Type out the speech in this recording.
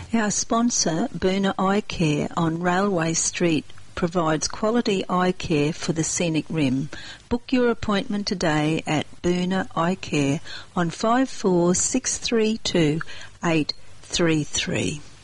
Our sponsor, Boona Eye Care on Railway Street, provides quality eye care for the scenic rim. Book your appointment today at Boona Eye Care on 54632833.